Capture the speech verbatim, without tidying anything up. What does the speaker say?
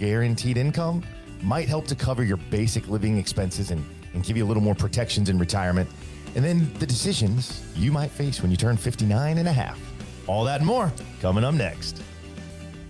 guaranteed income might help to cover your basic living expenses and, and give you a little more protections in retirement. And then the decisions you might face when you turn fifty-nine and a half. All that and more coming up next.